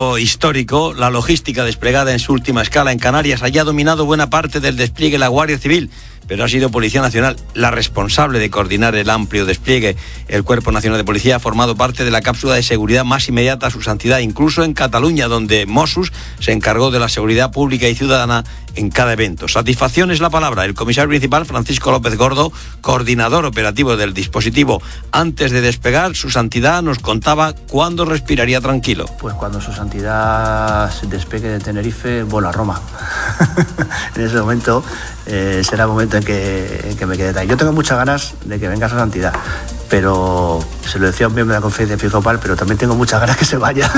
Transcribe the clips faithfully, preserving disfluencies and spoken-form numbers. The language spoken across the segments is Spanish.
momento histórico. La logística desplegada en su última escala en Canarias haya dominado buena parte del despliegue de la Guardia Civil, pero ha sido Policía Nacional la responsable de coordinar el amplio despliegue. El Cuerpo Nacional de Policía ha formado parte de la cápsula de seguridad más inmediata a su santidad, incluso en Cataluña, donde Mossos se encargó de la seguridad pública y ciudadana en cada evento. Satisfacción es la palabra. El comisario principal, Francisco López Gordo, coordinador operativo del dispositivo, antes de despegar, su santidad nos contaba cuándo respiraría tranquilo. Pues cuando su santidad se despegue de Tenerife, vuelo a Roma. En ese momento eh, será el momento en que, en que me quede ahí. Yo tengo muchas ganas de que venga su santidad, pero se lo decía a un miembro de la conferencia episcopal, pero también tengo muchas ganas que se vaya.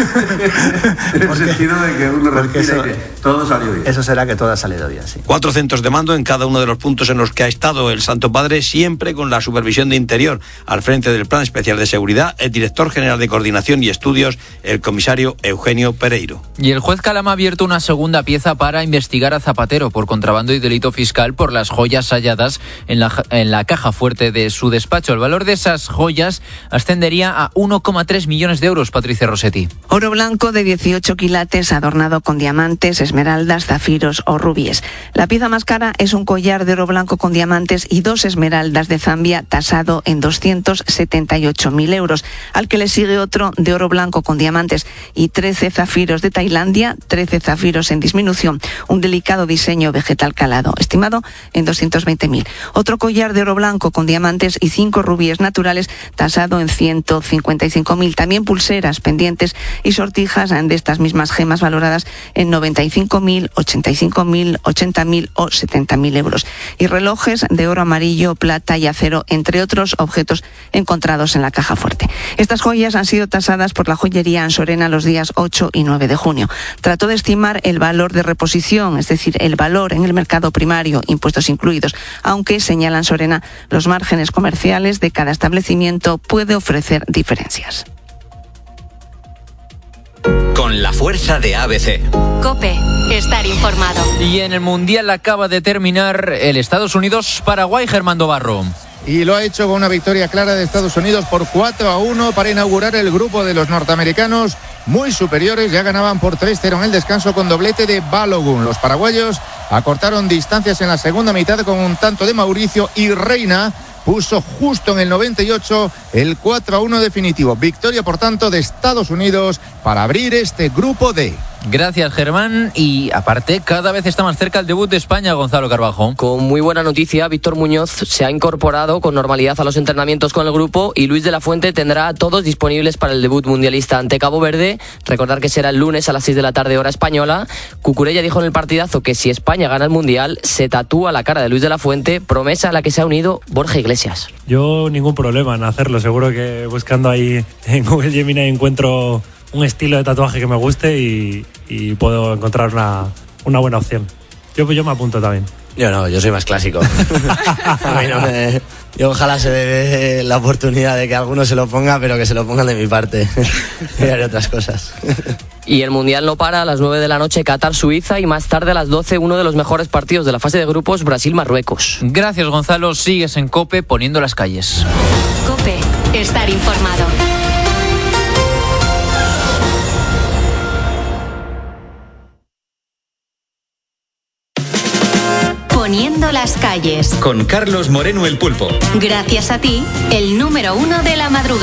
En el sentido de que uno respira eso, y que todo salió bien. Eso será que todo ha salido bien, sí. Cuatro centros de mando en cada uno de los puntos en los que ha estado el Santo Padre, siempre con la supervisión de Interior. Al frente del Plan Especial de Seguridad, el director general de Coordinación y Estudios, el comisario Eugenio Pereiro. Y el juez Calama ha abierto una segunda pieza para investigar a Zapatero por contrabando y delito fiscal por las joyas halladas en la, en la caja fuerte de su despacho. El valor de esas joyas ascendería a uno coma tres millones de euros, Patricia Rossetti. Oro blanco de dieciocho quilates adornado con diamantes, esmeraldas, zafiros o rubíes. La pieza más cara es un collar de oro blanco con diamantes y dos esmeraldas de Zambia tasado en doscientos setenta y ocho mil euros, al que le sigue otro de oro blanco con diamantes y trece zafiros de Tailandia, trece zafiros en disminución, un delicado diseño vegetal calado, estimado en doscientos veinte mil. Otro collar de oro blanco con diamantes y cinco rubíes naturales tasado en ciento cincuenta y cinco mil. También pulseras, pendientes y sortijas de estas mismas gemas valoradas en noventa y cinco mil, ochenta y cinco mil, ochenta mil o setenta mil euros. Y relojes de oro amarillo, plata y acero, entre otros objetos encontrados en la caja fuerte. Estas joyas han sido tasadas por la joyería Ansorena los días ocho y nueve de junio. Trató de estimar el valor de reposición, es decir, el valor en el mercado primario, impuestos incluidos, aunque, señala Ansorena, los márgenes comerciales de cada establecimiento puede ofrecer diferencias. Con la fuerza de A B C. COPE. Estar informado. Y en el Mundial acaba de terminar el Estados Unidos-Paraguay, Germán Dobarro. Y lo ha hecho con una victoria clara de Estados Unidos por cuatro a uno para inaugurar el grupo de los norteamericanos muy superiores. Ya ganaban por tres cero en el descanso con doblete de Balogun. Los paraguayos acortaron distancias en la segunda mitad con un tanto de Mauricio, y Reina puso justo en el noventa y ocho el cuatro a uno definitivo. Victoria, por tanto, de Estados Unidos para abrir este grupo D. Gracias, Germán. Y aparte, cada vez está más cerca el debut de España, Gonzalo Carbajo. Con muy buena noticia, Víctor Muñoz se ha incorporado con normalidad a los entrenamientos con el grupo y Luis de la Fuente tendrá a todos disponibles para el debut mundialista ante Cabo Verde. Recordar que será el lunes a las seis de la tarde, hora española. Cucurella dijo en el partidazo que si España gana el Mundial, se tatúa la cara de Luis de la Fuente, promesa a la que se ha unido Borja Iglesias. Yo ningún problema en hacerlo, seguro que buscando ahí en Google Gemini encuentro un estilo de tatuaje que me guste y, y puedo encontrar una, una buena opción. Yo, yo me apunto también. Yo no, yo soy más clásico. A mí no me... Yo ojalá se dé la oportunidad de que alguno se lo ponga, pero que se lo pongan de mi parte. Y haré otras cosas. Y el Mundial no para. A las nueve de la noche Qatar-Suiza y más tarde a las doce uno de los mejores partidos de la fase de grupos, Brasil-Marruecos. Gracias, Gonzalo. Sigues en COPE poniendo las calles. COPE. Estar informado. Poniendo las calles. Con Carlos Moreno el Pulpo. Gracias a ti, el número uno de la madrugada.